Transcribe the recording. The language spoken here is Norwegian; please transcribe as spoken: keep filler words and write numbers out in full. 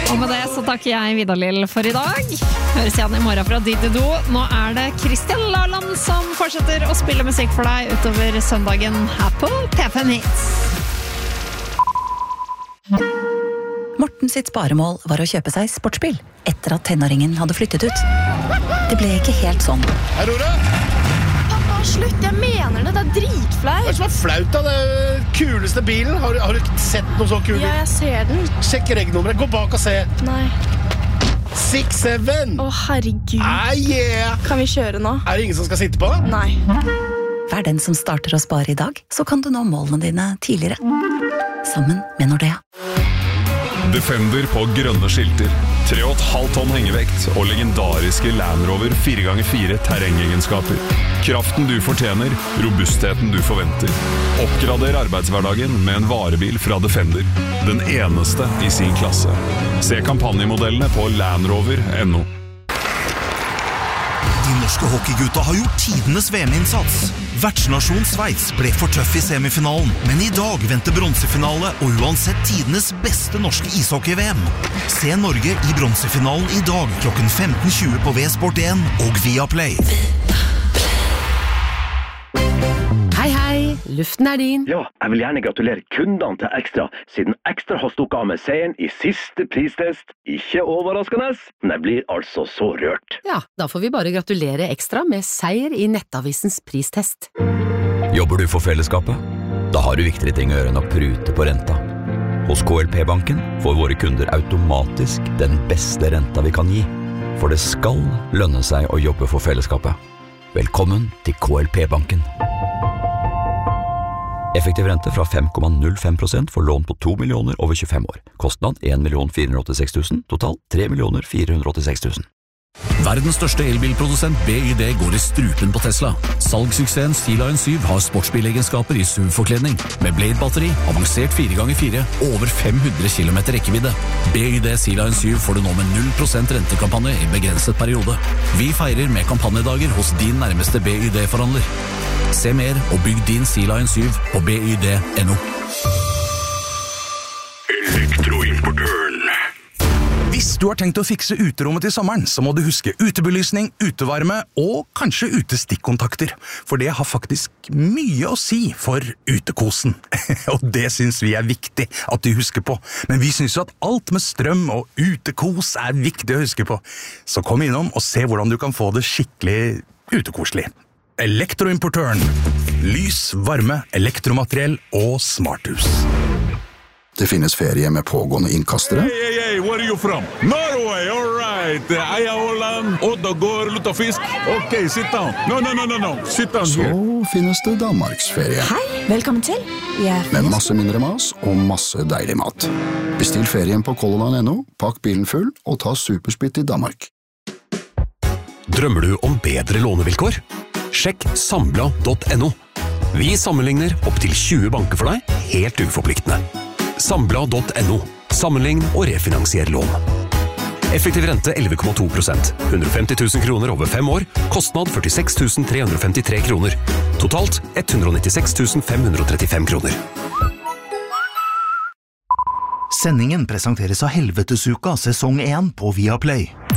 Og med det så takker jeg Vidar-Lill for i dag. Høres igjen i morgen fra Didido. Nå er det Christian Laland som fortsetter å spille musikk for deg utover søndagen her på P fem Hits. Morten sitt sparemål var å kjøpe seg sportsbil etter at tenåringen hadde flyttet ut. Det ble ikke helt sånn. Hei, Rora! Pappa, slutt, jeg mener det, det er dritflaut. Hva er det som er flaut da? Det er den kuleste bilen. Har du, har du ikke sett noe så kult? Ja, jeg ser den. Sjekk regnummeret, gå bak og se. Nei. seks syv. Å, herregud. Ah, yeah! Kan vi kjøre nå? Er det ingen som skal sitte på? Nei. Vær den som starter å spare i dag, så kan du nå målene dine tidligere. Sammen med Nordea. Defender på grønne skilter, tre komma fem tonn hengevekt og legendariske Land Rover fire ganger fire terrengegenskaper. Kraften du fortjener, robustheten du forventer. Oppgrader arbeidshverdagen med en varebil fra Defender. Den eneste i sin klasse. Se kampanjemodellene på landrover punktum no. De norske hockeygutta har gjort tidenes V M-innsats. Vertsnasjon Sveits ble for tøff i semifinalen, men i dag venter bronsefinale og uansett tidenes beste norske ishockey-V M. Se Norge i bronsefinalen i dag klokken femten tjue på V Sport en og Viaplay. Hei, hei, luften er din. Ja, jeg vil gjerne gratulere kundene til Ekstra, siden Ekstra har stukket av med seieren i siste pristest. Ikke overraskende, men jeg blir altså så rørt. Ja, da får vi bare gratulere Ekstra med seier i Nettavisens pristest. Jobber du for fellesskapet? Da har du viktigere ting å gjøre enn å prute på renta. Hos K L P-banken får våre kunder automatisk den beste renta vi kan gi. For det skal lønne seg å jobbe for fellesskapet. Velkommen til K L P-banken. Effektiv rente fra fem komma null fem prosent for lån på to millioner over tjuefem år. Kostnad en million fire hundre åttiseks tusen, totalt tre millioner fire hundre åttiseks tusen. Verdens største elbilprodusent B Y D går i strupen på Tesla. Salgssuksessen Sea-Lion syv har sportsbilegenskaper i S U V-forkledning. Med Blade-batteri, avansert fire ganger fire og over fem hundre kilometer rekkevidde. B Y D Sea-Lion syv får du nå med null prosent rentekampanje i begrenset periode. Vi feirer med kampanjedager hos din nærmeste B Y D-forhandler. Se mer og bygg din Sea-Lion syv på B Y D punktum no. Elektroimportøren. Hvis du har tenkt å fikse uterommet til sommeren, så må du huske utebelysning, utevarme og kanskje utestikkontakter. For det har faktisk mye å si for utekosen. Og det synes vi er viktig at du husker på. Men vi synes jo at alt med strøm og utekos er viktig å huske på. Så kom innom og se hvordan du kan få det skikkelig utekoselig. Elektroimportøren. Lys, varme, elektromateriell og smarthus. Det finnes ferie med pågående innkastere. Hey, hey, hey, where are you from? Norway, all right. Eia Holland, Oddagård, Luttafisk. Ok, sit down. No, no, no, no, no. Sit down Så here. finnes det Danmarksferie. Hei, velkommen til. Jeg Med masse mindre mas og masse deilig mat. Bestill ferien på Color Line punktum no, pakk bilen full og ta supersplitt i Danmark. Drømmer du om bedre lånevilkår? Sjekk sambla punktum no. Vi sammenligner opp til tjue banker for deg, helt uforpliktende. Sambla punktum no. Sammenlign og refinansier lån. Effektiv rente elleve komma to prosent. hundre og femti tusen kroner over fem år. Kostnad førtiseks tusen tre hundre og femtitre kroner. Totalt ett hundre og nittiseks tusen fem hundre og trettifem kroner. Sendingen presenteres av Helvetesuka sesong en på Viaplay.